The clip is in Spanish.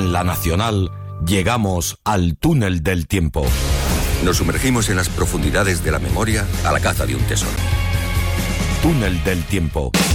En la Nacional llegamos al túnel del tiempo. Nos sumergimos en las profundidades de la memoria a la caza de un tesoro. Túnel del tiempo.